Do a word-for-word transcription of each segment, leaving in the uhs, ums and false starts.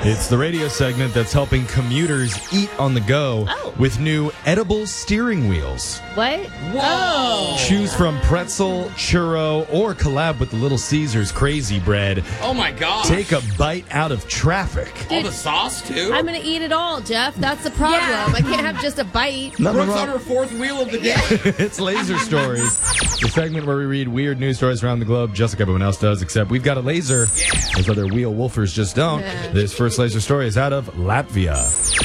It's the radio segment that's helping commuters eat on the go oh. with new edible steering wheels. What? Whoa! Choose from pretzel, churro, or collab with the Little Caesars Crazy Bread. Oh my gosh! Take a bite out of traffic. All the sauce too. I'm going to eat it all, Jeff. That's the problem. Yeah. I can't have just a bite. Nothing Brooke's wrong. on her fourth wheel of the day. It's Laser Stories, the segment where we read weird news stories around the globe, just like everyone else does, except we've got a laser. Yeah. Those other wheel wolfers just don't. Yeah. This first Laser Story is out of Latvia.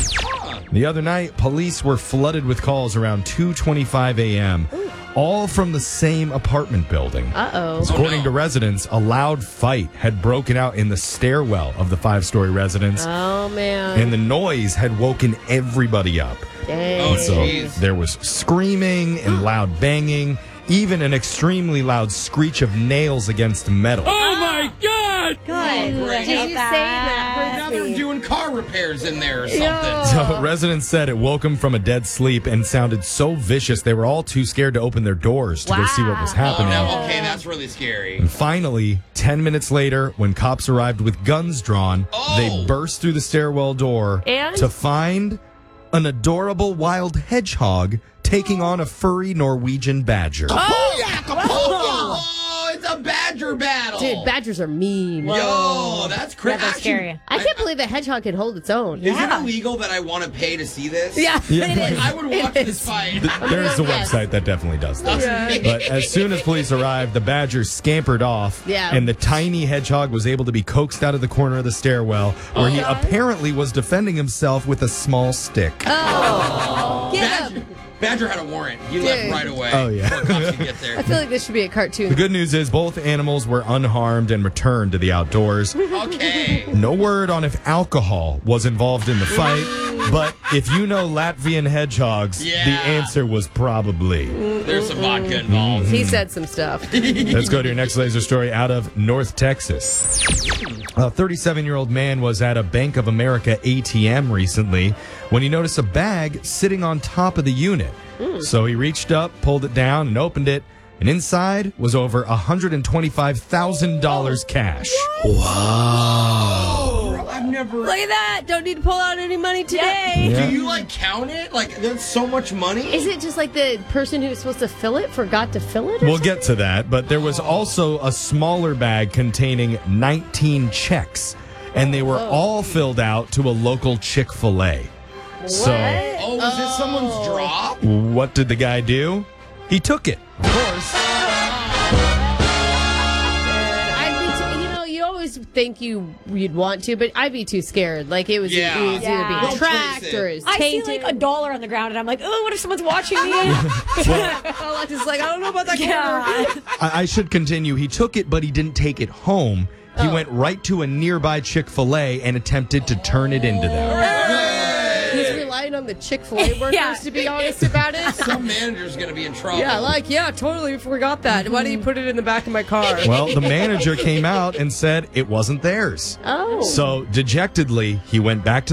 The other night, police were flooded with calls around two twenty-five a.m., all from the same apartment building. Uh-oh. According Oh, no. to residents, a loud fight had broken out in the stairwell of the five-story residence, Oh, man. and the noise had woken everybody up. Dang. Oh, So jeez. there was screaming and loud banging, even an extremely loud screech of nails against metal. Oh my God! God. Great. Did you say that? Now they're doing car repairs in there or something. Yo. So residents said it woke them from a dead sleep and sounded so vicious they were all too scared to open their doors to go see what was Wow. Oh, happening. no, okay, that's really scary. And finally, ten minutes later, when cops arrived with guns drawn, Oh. they burst through the stairwell door And? to find an adorable wild hedgehog taking on a furry Norwegian badger. Oh, oh, it's a badger battle. Dude, badgers are mean. Yo, that's Yeah, crazy. that's scary. I can't believe a hedgehog can hold its own. Is Yeah. it illegal that I want to pay to see this? Yeah, Yeah. it is. I would watch It this is. fight. There's a Yes. website that definitely does this. Yeah. But as soon as police arrived, the badger scampered off, Yeah. and the tiny hedgehog was able to be coaxed out of the corner of the stairwell, where he apparently was defending himself with a small stick. Oh, get Badger, him. Badger had a warrant. He left Dude. right away. Oh, yeah. Before cops could get I there. feel like this should be a cartoon. The good news is both animals were unharmed and returned to the outdoors. Okay. No word on if alcohol was involved in the fight, but if you know Latvian hedgehogs, Yeah. the answer was probably. There's some vodka involved. He said some stuff. Let's go to your next laser story out of North Texas. A thirty-seven-year-old man was at a Bank of America A T M recently when he noticed a bag sitting on top of the unit. So he reached up, pulled it down, and opened it. And inside was over one hundred twenty-five thousand dollars cash. Oh, I've never. Look at that. Don't need to pull out any money today. Yeah. Do you like count it? Like, there's so much money. Is it just like the person who's supposed to fill it forgot to fill it? Or We'll something? get to that, but there was also a smaller bag containing nineteen checks, and they were all filled out to a local Chick-fil-A. So, Oh, was this someone's drop? what did the guy do? He took it, of course. I'd be too, you know, you always think you you'd want to, but I'd be too scared. Like it was, Yeah. it was Yeah. either Don't being trace tracked it. or it's I see tainted. like a dollar on the ground, and I'm like, oh, what if someone's watching me? Oh, just like I don't know about that camera. yeah. I, I should continue. He took it, but he didn't take it home. He Oh. went right to a nearby Chick-fil-A and attempted to turn it into them. He's relying on the Chick-fil-A workers Yeah. to be honest about it. Some manager's gonna be in trouble. Yeah, like yeah, totally forgot that. Why do you put it in the back of my car? Well, the manager came out and said it wasn't theirs. Oh. So, dejectedly, he went back to